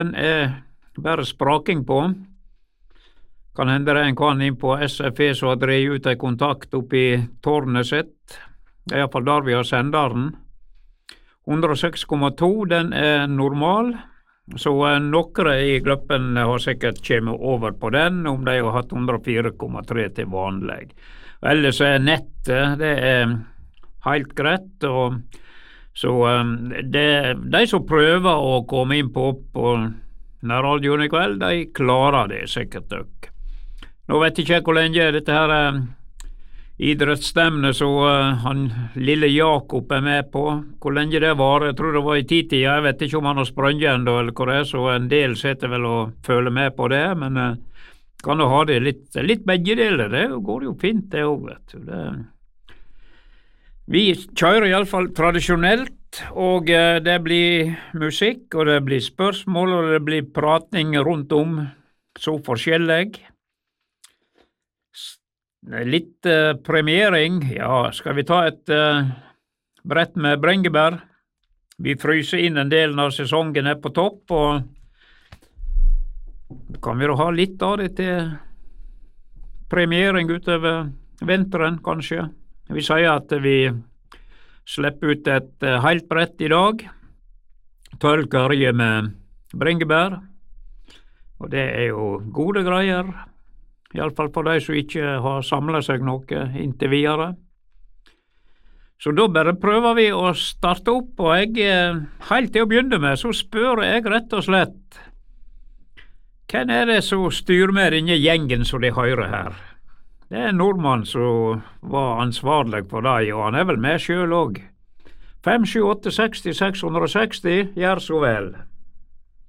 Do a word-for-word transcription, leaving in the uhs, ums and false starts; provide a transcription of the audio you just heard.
Den er bare spraking på. Kan hende det er en kan inn på S F E som har drevet ut en kontakt opp i tårnet sitt. Det er iallfall der vi har senderen. hundre og seks komma to, den er normal. Så eh, noen i gruppen har sikkert kommet over på den, om de har hatt hundre og fire komma tre til vanlig. Ellers er nettet, det er helt greit, og så um, det, de som prøver å komme inn på, på nærradioen i kveld, de klarer det sikkert nok. Nå vet jeg ikke hvor lenge dette her um, idrettsstevnet så uh, han lille Jakob er med på, hvor lenge det var. Jeg tror det var i titida, jeg vet ikke om han har sprunget enda eller hva det er, så en del sitter vel og føler med på det, men uh, kan jo ha det litt, litt begge deler, det går jo fint det også, vet du. Det, vi kjører i alle fall tradisjonelt, og uh, det blir musikk, og det blir spørsmål, og det blir prating rundt om, så forskjellig. Litt uh, premiering, ja, skal vi ta et uh, brett med bringebær? Vi fryser inn en del når sesongen er på topp, og kan vi da ha litt av det til premiering utover vinteren, kanskje. Vi sier at vi slipper ut et uh, helt brett i dag, tolv karrier med bringebær, og det er jo gode greier, i alle fall for de som ikke har samlet seg noe inntil videre. Så da bare prøver vi å starte opp, og jeg, helt til å begynne med, så spør jeg rett og slett, hvem er det som styrer med denne gjengen som de hører her? Det er en nordmann som var ansvarlig for deg, og han er vel med selv også. fem sju åtte seks seks seksti, gjør så vel.